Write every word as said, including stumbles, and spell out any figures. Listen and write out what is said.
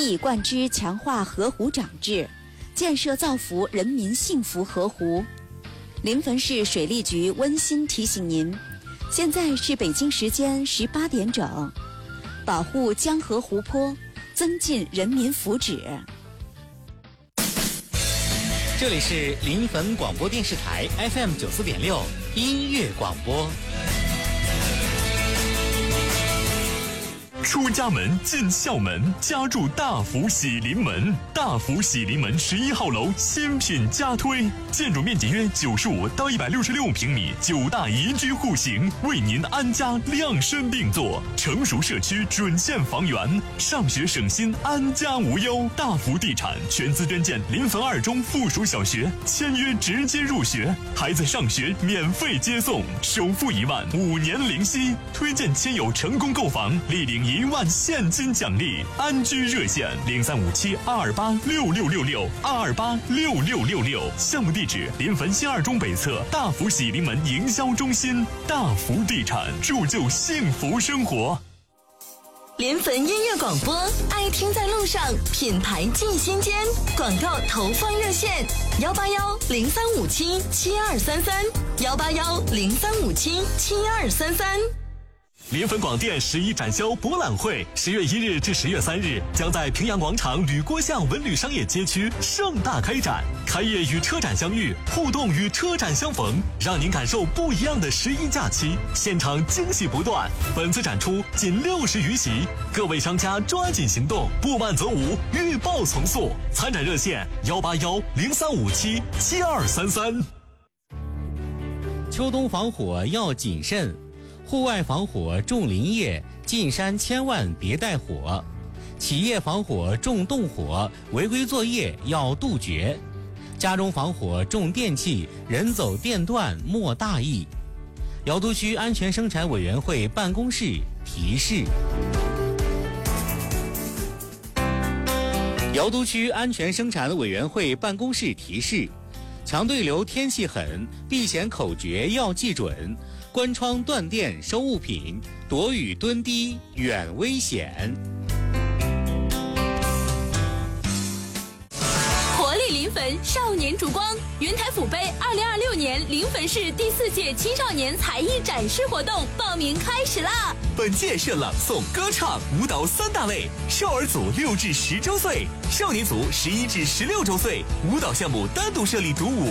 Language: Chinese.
一以贯之强化河湖长治，建设造福人民幸福河湖。临汾市水利局温馨提醒您，现在是北京时间十八点整，保护江河湖泊，增进人民福祉。 这里是临汾广播电视台 F M 九四点六音乐广播。 出家门进校门，家住大福喜临门。大福喜临门十一号楼新品加推，建筑面积约九十五到一百六十六平米，九大宜居户型，为您安家量身定做。成熟社区准现房源，上学省心，安家无忧。大福地产全资捐建临汾二中附属小学，签约直接入学，孩子上学免费接送，首付一万，五年零息。推荐亲友成功购房，立领一万现金奖励。安居热线零三五七二二八六六六六二二八六六六六。项目地址临汾新二中北侧大福喜临门营销中心。大福地产铸就幸福生活。 临汾音乐广播，爱听在路上，品牌进心间。广告投放热线：幺八幺零三五七七二三三，幺八幺零三五七七二三三。 临汾广电十一展销博览会十月一日至十月三日将在平阳广场吕郭巷文旅商业街区盛大开展，开业与车展相遇，互动与车展相逢，让您感受不一样的十一假期，现场惊喜不断。本次展出仅六十余席，各位商家抓紧行动，不慢则无，预报从速。参展热线幺八幺零三五七七二三三。 秋冬防火要谨慎。户外防火重林业，进山千万别带火；企业防火重动火，违规作业要杜绝；家中防火重电器，人走电断莫大意。瑶都区安全生产委员会办公室提示。瑶都区安全生产委员会办公室提示：强对流天气狠，避险口诀要记准。关窗断电收物品，躲雨蹲低远危险。 活力临汾少年烛光云台府杯二零二六年临汾市第四届青少年才艺展示活动报名开始啦！ 本届设朗诵、歌唱、舞蹈三大类，少儿组六至十周岁，少年组十一至十六周岁，舞蹈项目单独设立独舞。